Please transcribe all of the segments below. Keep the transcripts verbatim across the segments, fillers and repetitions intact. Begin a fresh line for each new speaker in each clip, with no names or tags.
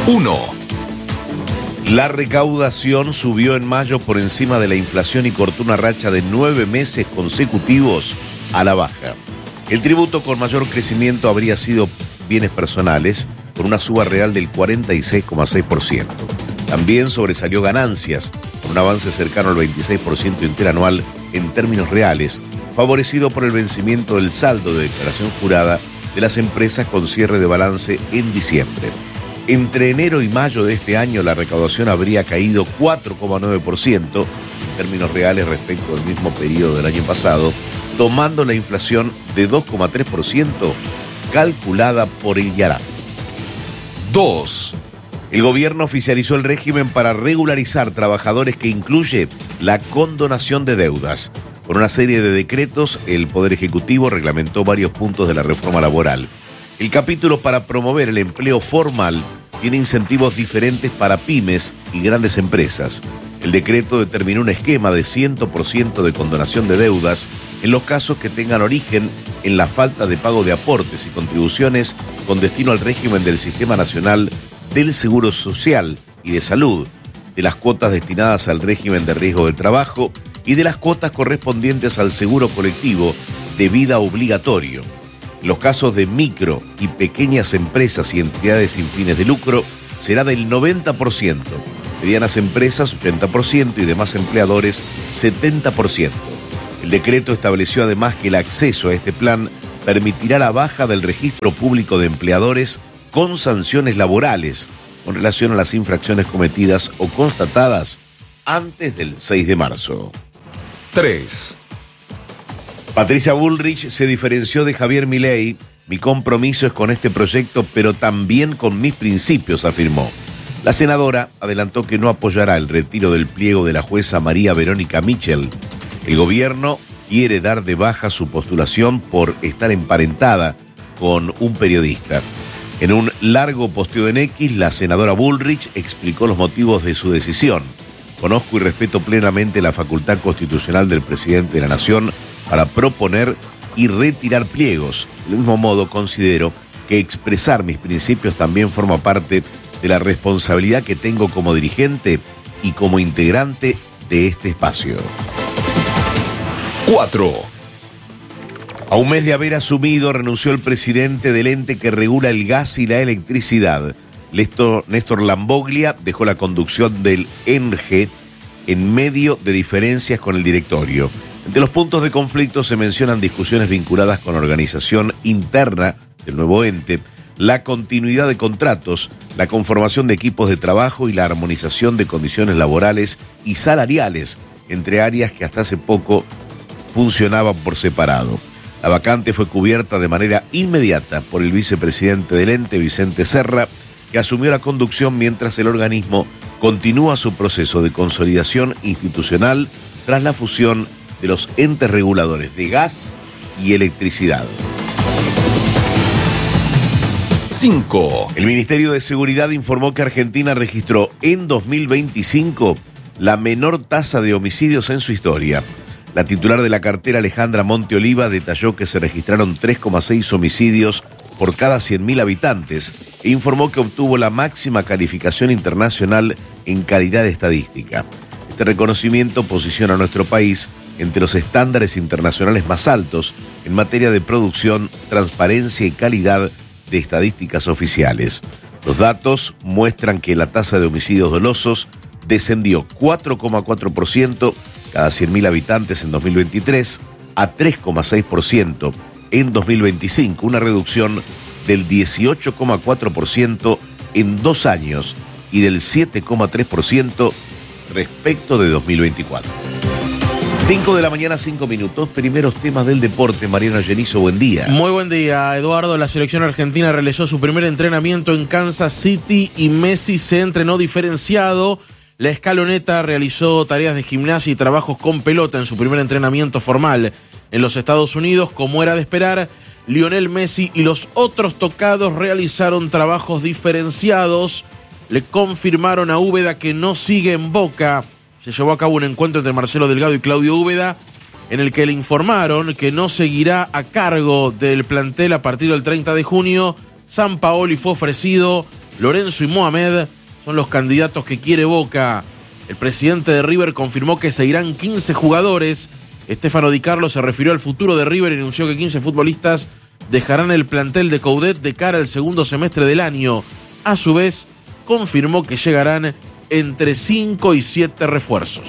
uno.
La recaudación subió en mayo por encima de la inflación y cortó una racha de nueve meses consecutivos a la baja. El tributo con mayor crecimiento habría sido bienes personales, con una suba real del cuarenta y seis coma seis por ciento. También sobresalió ganancias, con un avance cercano al veintiséis por ciento interanual en términos reales, favorecido por el vencimiento del saldo de declaración jurada de las empresas con cierre de balance en diciembre. Entre enero y mayo de este año la recaudación habría caído cuatro coma nueve por ciento en términos reales respecto al mismo periodo del año pasado, tomando la inflación de dos coma tres por ciento calculada por el IARAP.
dos.
El gobierno oficializó el régimen para regularizar trabajadores que incluye la condonación de deudas. Con una serie de decretos, el Poder Ejecutivo reglamentó varios puntos de la reforma laboral. El capítulo para promover el empleo formal tiene incentivos diferentes para pymes y grandes empresas. El decreto determinó un esquema de cien por ciento de condonación de deudas en los casos que tengan origen en la falta de pago de aportes y contribuciones con destino al régimen del Sistema Nacional del Seguro Social y de Salud, de las cuotas destinadas al régimen de riesgo del trabajo y de las cuotas correspondientes al seguro colectivo de vida obligatorio. En los casos de micro y pequeñas empresas y entidades sin fines de lucro será del noventa por ciento, medianas empresas ochenta por ciento y demás empleadores setenta por ciento. El decreto estableció además que el acceso a este plan permitirá la baja del registro público de empleadores con sanciones laborales con relación a las infracciones cometidas o constatadas antes del seis de marzo.
tres.
Patricia Bullrich se diferenció de Javier Milei. Mi compromiso es con este proyecto, pero también con mis principios, afirmó. La senadora adelantó que no apoyará el retiro del pliego de la jueza María Verónica Michel. El gobierno quiere dar de baja su postulación por estar emparentada con un periodista. En un largo posteo en X, la senadora Bullrich explicó los motivos de su decisión. Conozco y respeto plenamente la facultad constitucional del presidente de la Nación para proponer y retirar pliegos. Del mismo modo, considero que expresar mis principios también forma parte de la responsabilidad que tengo como dirigente y como integrante de este espacio.
cuatro.
A un mes de haber asumido, renunció el presidente del ente que regula el gas y la electricidad. Néstor, Néstor Lamboglia dejó la conducción del E N G E en medio de diferencias con el directorio. Entre los puntos de conflicto se mencionan discusiones vinculadas con la organización interna del nuevo ente, la continuidad de contratos, la conformación de equipos de trabajo y la armonización de condiciones laborales y salariales entre áreas que hasta hace poco funcionaban por separado. La vacante fue cubierta de manera inmediata por el vicepresidente del ente, Vicente Serra, que asumió la conducción mientras el organismo continúa su proceso de consolidación institucional tras la fusión de los entes reguladores de gas y electricidad.
cinco.
El Ministerio de Seguridad informó que Argentina registró en dos mil veinticinco la menor tasa de homicidios en su historia. La titular de la cartera, Alejandra Monte Oliva, detalló que se registraron tres coma seis homicidios por cada cien mil habitantes e informó que obtuvo la máxima calificación internacional en calidad estadística. Este reconocimiento posiciona a nuestro país entre los estándares internacionales más altos en materia de producción, transparencia y calidad de estadísticas oficiales. Los datos muestran que la tasa de homicidios dolosos descendió cuatro coma cuatro por ciento cada cien mil habitantes en dos mil veintitrés a tres coma seis por ciento en dos mil veinticinco, una reducción del dieciocho coma cuatro por ciento en dos años y del siete coma tres por ciento respecto de dos mil veinticuatro. cinco de la mañana, cinco minutos. Primeros temas del deporte. Mariano Genizo, buen día.
Muy buen día, Eduardo. La selección argentina realizó su primer entrenamiento en Kansas City y Messi se entrenó diferenciado. La escaloneta realizó tareas de gimnasia y trabajos con pelota en su primer entrenamiento formal en los Estados Unidos. Como era de esperar, Lionel Messi y los otros tocados realizaron trabajos diferenciados. Le confirmaron a Úbeda que no sigue en Boca. Se llevó a cabo un encuentro entre Marcelo Delgado y Claudio Úbeda, en el que le informaron que no seguirá a cargo del plantel a partir del treinta de junio. Sampaoli fue ofrecido Lorenzo y Mohamed son los candidatos que quiere Boca. El presidente de River confirmó que se irán quince jugadores. Estefano Di Carlo se refirió al futuro de River y anunció que quince futbolistas dejarán el plantel de Coudet de cara al segundo semestre del año. A su vez, confirmó que llegarán entre cinco y siete refuerzos.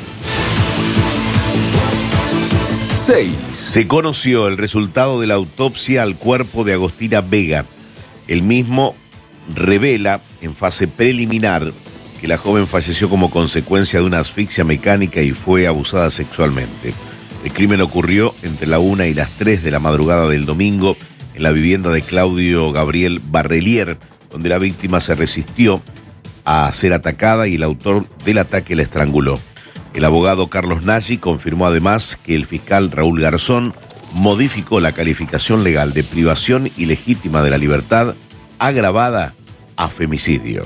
seis.
Se conoció el resultado de la autopsia al cuerpo de Agostina Vega. El mismo revela en fase preliminar que la joven falleció como consecuencia de una asfixia mecánica y fue abusada sexualmente. El crimen ocurrió entre la una y las tres de la madrugada del domingo en la vivienda de Claudio Gabriel Barrelier, donde la víctima se resistió a ser atacada y el autor del ataque la estranguló. El abogado Carlos Nagy confirmó además que el fiscal Raúl Garzón modificó la calificación legal de privación ilegítima de la libertad agravada a femicidio.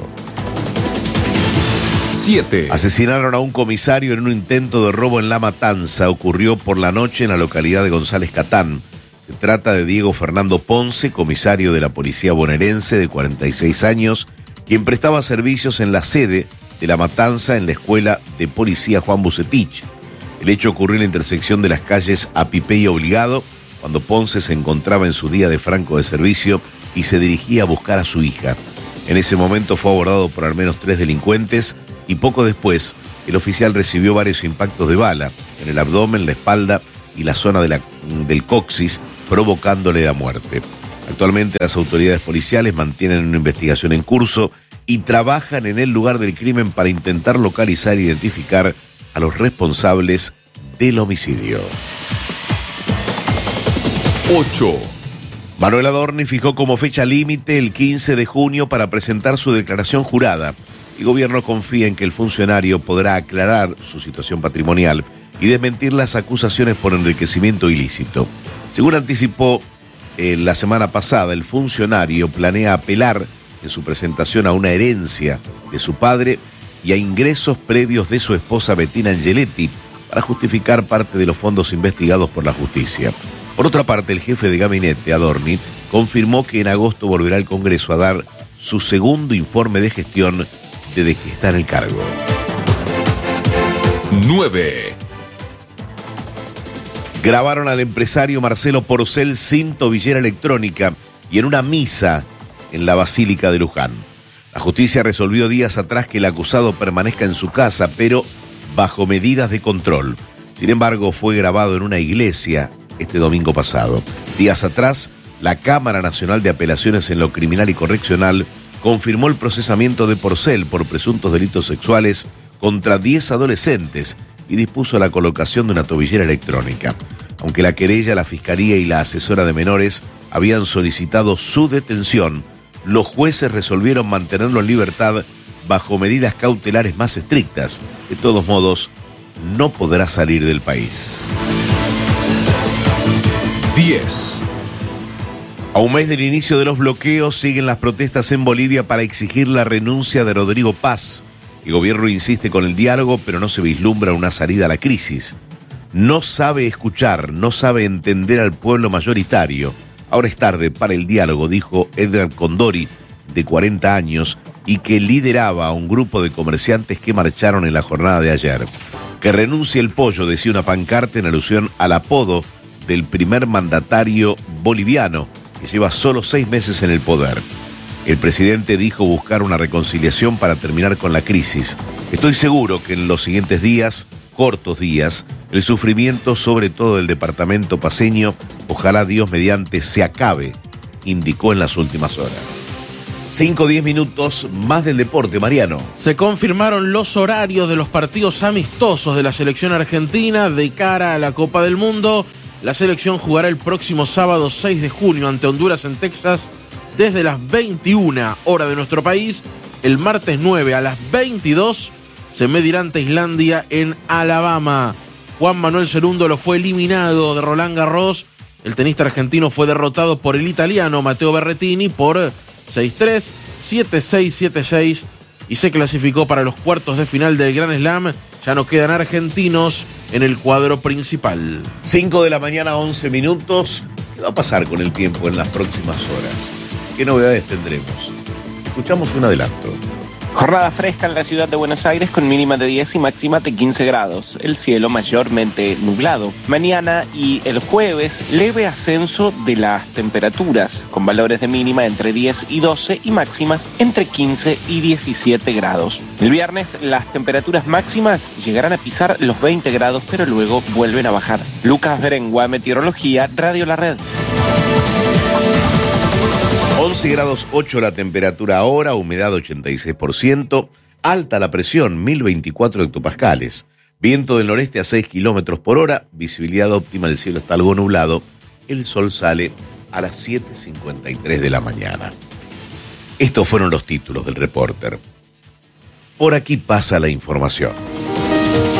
siete.
Asesinaron a un comisario en un intento de robo en La Matanza. Ocurrió por la noche en la localidad de González Catán. Se trata de Diego Fernando Ponce, comisario de la policía bonaerense de cuarenta y seis años, quien prestaba servicios en la sede de La Matanza en la escuela de policía Juan Bucetich. El hecho ocurrió en la intersección de las calles Apipé y Obligado, cuando Ponce se encontraba en su día de franco de servicio y se dirigía a buscar a su hija. En ese momento fue abordado por al menos tres delincuentes y poco después el oficial recibió varios impactos de bala en el abdomen, la espalda y la zona de la, del coxis, provocándole la muerte. Actualmente las autoridades policiales mantienen una investigación en curso y trabajan en el lugar del crimen para intentar localizar e identificar a los responsables del homicidio.
ocho.
Manuel Adorni fijó como fecha límite el quince de junio para presentar su declaración jurada. El gobierno confía en que el funcionario podrá aclarar su situación patrimonial y desmentir las acusaciones por enriquecimiento ilícito. Según anticipó eh, la semana pasada, el funcionario planea apelar en su presentación a una herencia de su padre y a ingresos previos de su esposa Bettina Angeletti para justificar parte de los fondos investigados por la justicia. Por otra parte, el jefe de gabinete, Adorni, confirmó que en agosto volverá al Congreso a dar su segundo informe de gestión desde que está en el cargo.
nueve.
Grabaron al empresario Marcelo Porcel sin tobillera electrónica y en una misa en la Basílica de Luján. La justicia resolvió días atrás que el acusado permanezca en su casa, pero bajo medidas de control. Sin embargo, fue grabado en una iglesia este domingo pasado. Días atrás, la Cámara Nacional de Apelaciones en lo Criminal y Correccional confirmó el procesamiento de Porcel por presuntos delitos sexuales contra diez adolescentes y dispuso la colocación de una tobillera electrónica. Aunque la querella, la Fiscalía y la asesora de menores habían solicitado su detención, los jueces resolvieron mantenerlo en libertad bajo medidas cautelares más estrictas. De todos modos, no podrá salir del país.
diez.
A un mes del inicio de los bloqueos, siguen las protestas en Bolivia para exigir la renuncia de Rodrigo Paz. El gobierno insiste con el diálogo, pero no se vislumbra una salida a la crisis. No sabe escuchar, no sabe entender al pueblo mayoritario. Ahora es tarde para el diálogo, dijo Edgar Condori, de cuarenta años, y que lideraba a un grupo de comerciantes que marcharon en la jornada de ayer. Que renuncie el pollo, decía una pancarta en alusión al apodo del primer mandatario boliviano, que lleva solo seis meses en el poder. El presidente dijo buscar una reconciliación para terminar con la crisis. Estoy seguro que en los siguientes días, cortos días, el sufrimiento, sobre todo del departamento paceño, ojalá Dios mediante se acabe, indicó en las últimas horas. Cinco o diez minutos más del deporte, Mariano.
Se confirmaron los horarios de los partidos amistosos de la selección argentina de cara a la Copa del Mundo. La selección jugará el próximo sábado seis de junio ante Honduras en Texas desde las veintiuna hora de nuestro país. El martes nueve a las veintidós se medirá ante Islandia en Alabama. Juan Manuel Cerúndolo fue eliminado de Roland Garros. El tenista argentino fue derrotado por el italiano Matteo Berrettini por seis tres, siete seis, siete seis y se clasificó para los cuartos de final del Grand Slam. Ya no quedan argentinos en el cuadro principal.
cinco de la mañana, once minutos. ¿Qué va a pasar con el tiempo en las próximas horas? ¿Qué novedades tendremos? Escuchamos un adelanto.
Jornada fresca en la ciudad de Buenos Aires con mínima de diez y máxima de quince grados. El cielo mayormente nublado. Mañana y el jueves, leve ascenso de las temperaturas, con valores de mínima entre diez y doce y máximas entre quince y diecisiete grados. El viernes, las temperaturas máximas llegarán a pisar los veinte grados, pero luego vuelven a bajar. Lucas Berengua, Meteorología, Radio La Red.
once grados ocho la temperatura ahora, humedad ochenta y seis por ciento, alta la presión, mil veinticuatro hectopascales, viento del noreste a seis kilómetros por hora, visibilidad óptima, el cielo está algo nublado, el sol sale a las siete cincuenta y tres de la mañana. Estos fueron los títulos del Reporter. Por aquí pasa la información.